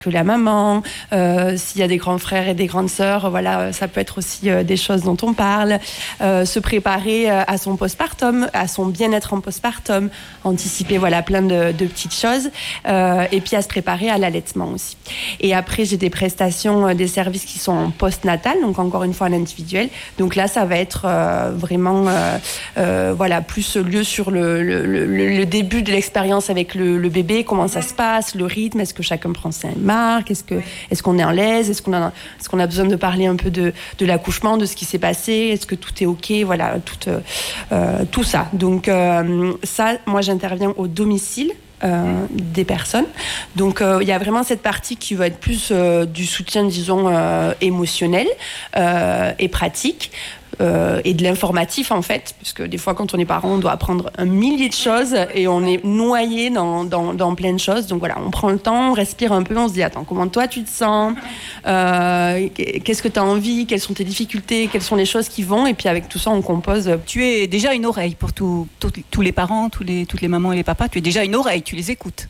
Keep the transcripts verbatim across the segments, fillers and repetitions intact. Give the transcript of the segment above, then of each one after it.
que la maman, euh, s'il y a des grands frères et des grandes sœurs, voilà, ça peut être aussi euh, des choses dont on parle. Euh, se préparer euh, à son postpartum, à son bien-être en postpartum, anticiper voilà plein de, de petites choses, euh, et puis à se préparer à l'allaitement aussi. Et après, j'ai des prestations, euh, des services qui sont en postnatal, donc encore une fois en individuel. Donc là, ça va être euh, vraiment, euh, euh, voilà, plus lieu sur le, le, le, le début de l'expérience avec le, le bébé, comment ça se passe, le rythme, est-ce que chacun prend ses marques, est-ce que, est-ce qu'on est en l'aise, est-ce qu'on a, est-ce qu'on a besoin de parler un peu de, de l'accouchement, de ce qui s'est passé, est-ce que tout est ok, voilà, tout, euh, tout ça. Donc euh, ça, moi, j'interviens au domicile. Euh, des personnes. Donc, il euh, y a vraiment cette partie qui va être plus euh, du soutien, disons, euh, émotionnel euh, et pratique. Euh, et de l'informatif en fait, parce que des fois quand on est parent on doit apprendre un millier de choses et on est noyé dans, dans, dans plein de choses, donc voilà, on prend le temps, on respire un peu, on se dit attends, comment toi tu te sens, euh, qu'est-ce que tu as envie, quelles sont tes difficultés, quelles sont les choses qui vont, et puis avec tout ça on compose. Tu es déjà une oreille pour tout, tout, tous les parents, tous les, toutes les mamans et les papas, tu es déjà une oreille, tu les écoutes.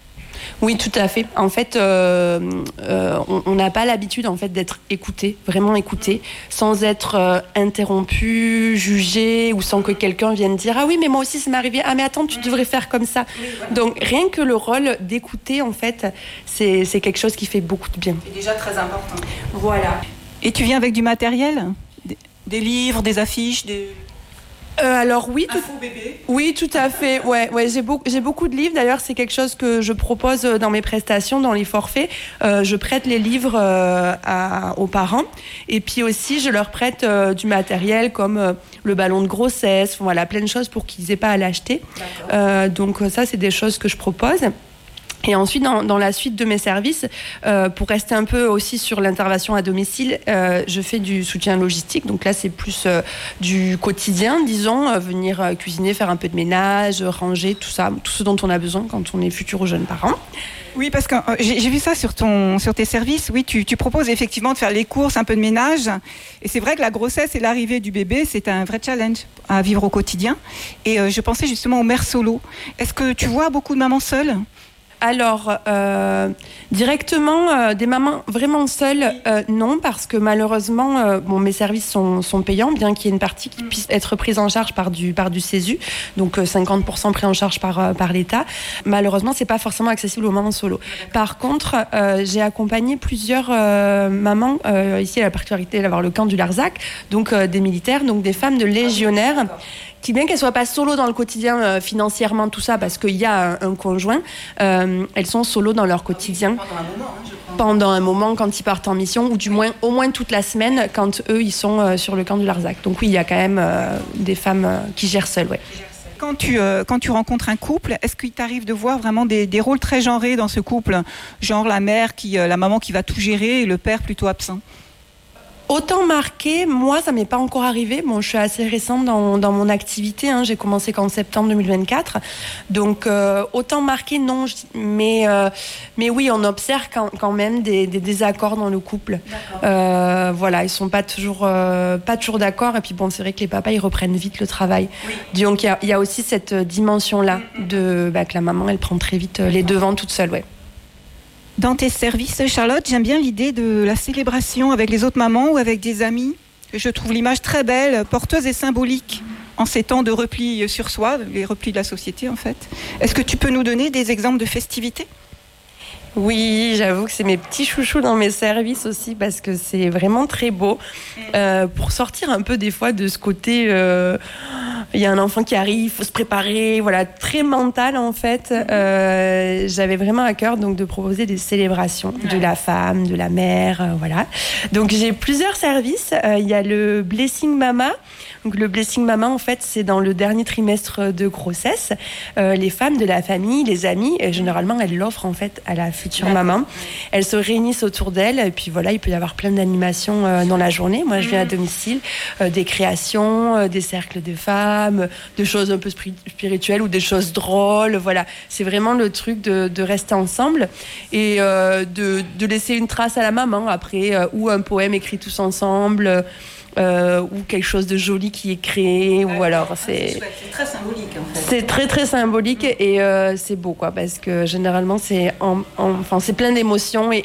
Oui, tout à fait. En fait, euh, euh, on n'a pas l'habitude en fait d'être écouté, vraiment écouté, sans être euh, interrompu, jugé, ou sans que quelqu'un vienne dire ah oui mais moi aussi ça m'est arrivé, ah mais attends tu devrais faire comme ça. Donc rien que le rôle d'écouter en fait, c'est c'est quelque chose qui fait beaucoup de bien. C'est déjà très important. Voilà. Et tu viens avec du matériel, des, des livres, des affiches, des Euh, alors oui, tout, bébé. oui, tout à fait. Ouais, ouais, j'ai beaucoup, j'ai beaucoup de livres. D'ailleurs, c'est quelque chose que je propose dans mes prestations, dans les forfaits. Euh, je prête les livres euh, à, aux parents, et puis aussi je leur prête euh, du matériel comme euh, le ballon de grossesse, voilà, plein de choses pour qu'ils aient pas à l'acheter. Euh, donc ça, c'est des choses que je propose. Et ensuite, dans, dans la suite de mes services, euh, pour rester un peu aussi sur l'intervention à domicile, euh, je fais du soutien logistique. Donc là, c'est plus euh, du quotidien, disons, euh, venir euh, cuisiner, faire un peu de ménage, ranger, tout ça, tout ce dont on a besoin quand on est futur ou jeune parent. Oui, parce que euh, j'ai, j'ai vu ça sur, ton, sur tes services. Oui, tu, tu proposes effectivement de faire les courses, un peu de ménage. Et c'est vrai que la grossesse et l'arrivée du bébé, c'est un vrai challenge à vivre au quotidien. Et euh, je pensais justement aux mères solo. Est-ce que tu vois beaucoup de mamans seules ? Alors, euh, directement, euh, des mamans vraiment seules, euh, non, parce que malheureusement, euh, bon, mes services sont, sont payants, bien qu'il y ait une partie qui puisse être prise en charge par du, par du CESU, donc euh, cinquante pour cent pris en charge par, euh, par l'État. Malheureusement, c'est pas forcément accessible aux mamans solo. Par contre, euh, j'ai accompagné plusieurs euh, mamans, euh, ici, la particularité d'avoir le camp du Larzac, donc euh, des militaires, donc des femmes de légionnaires, qui bien qu'elles soient pas solo dans le quotidien euh, financièrement, tout ça, parce qu'il y a un, un conjoint, euh, elles sont solo dans leur quotidien. Pendant un moment, hein, je crois. Pendant un moment, quand ils partent en mission, ou du moins au moins toute la semaine, quand eux, ils sont euh, sur le camp du Larzac. Donc oui, il y a quand même euh, des femmes euh, qui gèrent seules, ouais. Quand tu, euh, quand tu rencontres un couple, est-ce qu'il t'arrive de voir vraiment des, des rôles très genrés dans ce couple ? Genre la mère, qui, euh, la maman qui va tout gérer et le père plutôt absent ? Autant marqué, moi, ça m'est pas encore arrivé. Bon, je suis assez récente dans, dans mon activité. Hein. J'ai commencé qu'en septembre deux mille vingt-quatre. Donc, euh, autant marqué, non. Mais, euh, mais oui, on observe quand, quand même des, des désaccords dans le couple. Euh, voilà, ils sont pas toujours, euh, pas toujours d'accord. Et puis bon, c'est vrai que les papas, ils reprennent vite le travail. Oui. Donc, il y a, il y a aussi cette dimension-là de bah, que la maman, elle prend très vite les devants toute seule, ouais. Dans tes services, Charlotte, j'aime bien l'idée de la célébration avec les autres mamans ou avec des amis. Je trouve l'image très belle, porteuse et symbolique en ces temps de repli sur soi, les replis de la société en fait. Est-ce que tu peux nous donner des exemples de festivités ? Oui, j'avoue que c'est mes petits chouchous dans mes services aussi, parce que c'est vraiment très beau. Euh, pour sortir un peu des fois de ce côté... Euh, il y a un enfant qui arrive, il faut se préparer, voilà, très mental en fait. Euh, j'avais vraiment à cœur donc de proposer des célébrations de la femme, de la mère, euh, voilà. Donc j'ai plusieurs services. Euh, il y a le Blessing Mama. Donc le Blessing Mama, en fait, c'est dans le dernier trimestre de grossesse. Euh, les femmes de la famille, les amis, et généralement, elles l'offrent en fait à la future maman. Elles se réunissent autour d'elle, et puis voilà, il peut y avoir plein d'animations euh, dans la journée. Moi, je viens à domicile, euh, des créations, euh, des cercles de femmes, des choses un peu spirituelles ou des choses drôles. Voilà, c'est vraiment le truc de, de rester ensemble et euh, de, de laisser une trace à la maman après, euh, ou un poème écrit tous ensemble. euh, ou quelque chose de joli qui est créé, ou alors c'est... C'est très symbolique en fait. C'est très très symbolique et euh, c'est beau quoi, parce que généralement c'est, en, en, enfin, c'est plein d'émotions et